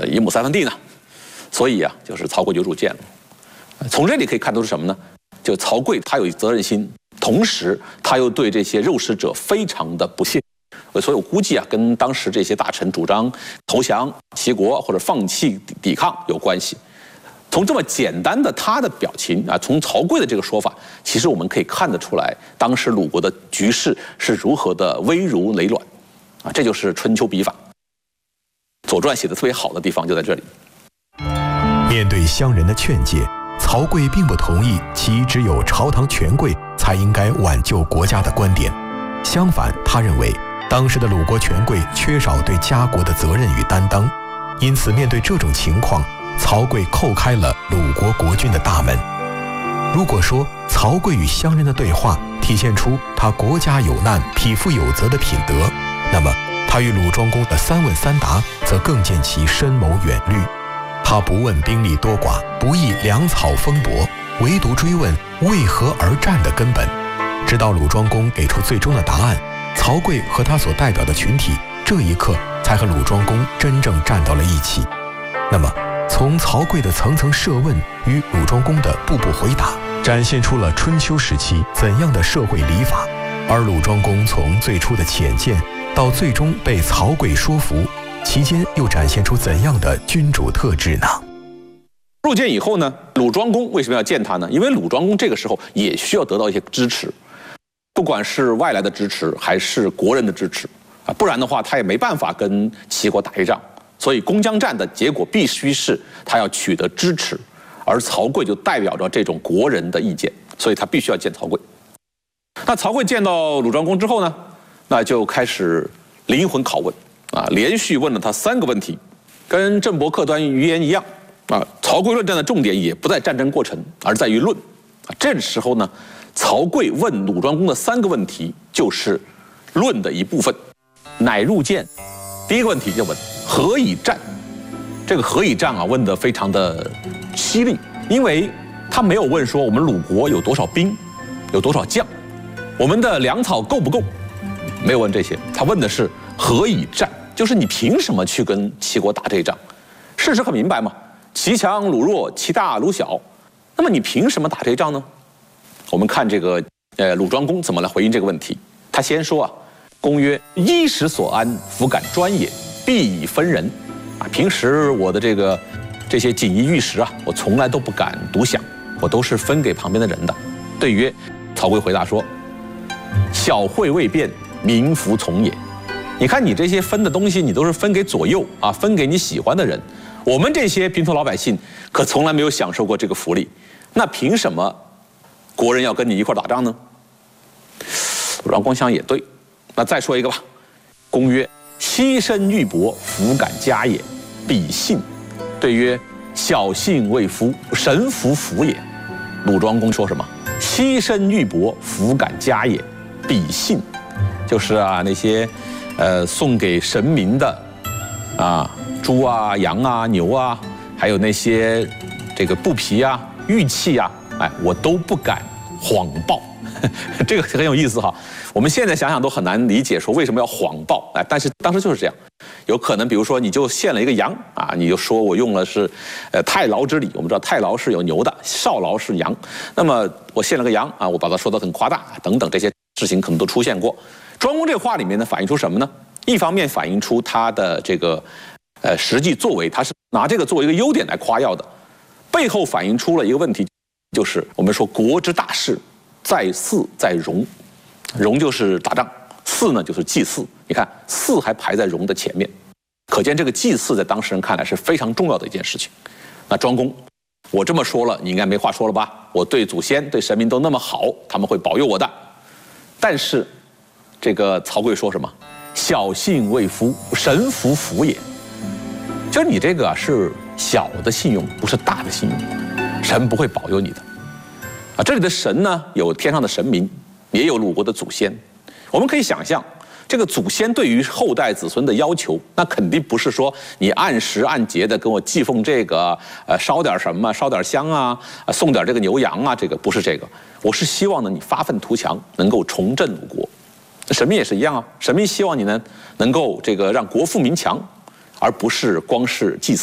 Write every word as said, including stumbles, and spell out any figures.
个一亩三分地呢？所以啊，就是曹刿就入见了。从这里可以看出是什么呢？就曹刿他有责任心，同时他又对这些肉食者非常的不屑。所以我估计啊，跟当时这些大臣主张投降齐国或者放弃抵抗有关系。从这么简单的他的表情啊，从曹刿的这个说法，其实我们可以看得出来，当时鲁国的局势是如何的危如累卵，啊，这就是春秋笔法。《左传》写的特别好的地方就在这里。 面对乡人的劝诫，曹刿并不同意其只有朝堂权贵才应该挽救国家的观点。相反，他认为当时的鲁国权贵缺少对家国的责任与担当，因此面对这种情况，曹刿叩开了鲁国国君的大门。如果说曹刿与乡人的对话体现出他国家有难、匹夫有责的品德，那么他与鲁庄公的三问三答则更见其深谋远虑。他不问兵力多寡，不议粮草丰帛，唯独追问为何而战的根本。直到鲁庄公给出最终的答案，曹刿和他所代表的群体这一刻才和鲁庄公真正站到了一起。那么从曹刿的层层设问与鲁庄公的步步回答，展现出了春秋时期怎样的社会礼法。而鲁庄公从最初的浅见到最终被曹刿说服，其间又展现出怎样的君主特质呢？ 入见以后呢，鲁庄公为什么要见他呢？因为鲁庄公这个时候也需要得到一些支持，不管是外来的支持还是国人的支持啊，不然的话他也没办法跟齐国打一仗。所以攻江战的结果必须是他要取得支持，而曹刿就代表着这种国人的意见，所以他必须要见曹刿。那曹刿见到鲁庄公之后呢，那就开始灵魂拷问啊，连续问了他三个问题，跟郑伯克端于鄢一样啊。曹刿论战的重点也不在战争过程，而在于论啊。这个时候呢，曹刿问鲁庄公的三个问题就是论的一部分。乃入见，第一个问题就问何以战？这个何以战啊，问得非常的犀利，因为他没有问说我们鲁国有多少兵，有多少将，我们的粮草够不够，没有问这些，他问的是何以战，就是你凭什么去跟齐国打这一仗？事实很明白嘛，齐强鲁弱，齐大鲁小，那么你凭什么打这一仗呢？我们看这个呃鲁庄公怎么来回应这个问题。他先说啊，公曰：衣食所安，弗敢专也，必以分人。啊，平时我的这个这些锦衣玉食啊，我从来都不敢独享，我都是分给旁边的人的。对曰，曹刿回答说：小惠未变，民服从也。你看你这些分的东西，你都是分给左右啊，分给你喜欢的人。我们这些平头老百姓可从来没有享受过这个福利，那凭什么国人要跟你一块打仗呢？鲁庄公想也对，那再说一个吧。公曰：牺牲玉帛，弗敢加也，必信。对曰：小信未夫，神弗服也。鲁庄公说什么？牺牲玉帛，弗敢加也，必信。就是啊，那些呃送给神明的啊猪啊、羊啊、牛啊，还有那些这个布匹啊、玉器啊，哎，我都不敢谎报。这个很有意思哈。我们现在想想都很难理解，说为什么要谎报？哎，但是当时就是这样。有可能，比如说你就献了一个羊啊，你就说我用了是呃太牢之礼。我们知道太牢是有牛的，少牢是羊。那么我献了个羊啊，我把它说得很夸大等等，这些事情可能都出现过。庄公这话里面呢，反映出什么呢？一方面反映出他的这个呃实际作为，他是拿这个作为一个优点来夸耀的，背后反映出了一个问题，就是我们说国之大事，在祀在戎，戎就是打仗，祀呢就是祭祀。你看祀还排在戎的前面，可见这个祭祀在当事人看来是非常重要的一件事情。那庄公，我这么说了，你应该没话说了吧？我对祖先对神明都那么好，他们会保佑我的。但是这个曹刿说什么？小信未夫，神弗服也。就是你这个是小的信用，不是大的信用，神不会保佑你的。啊，这里的神呢，有天上的神明，也有鲁国的祖先。我们可以想象，这个祖先对于后代子孙的要求，那肯定不是说你按时按节的跟我祭奉这个，呃，烧点什么，烧点香啊，送点这个牛羊啊，这个不是这个。我是希望呢，你发愤图强，能够重振鲁国。神明也是一样啊，神明希望你呢，能够这个让国富民强，而不是光是祭祀。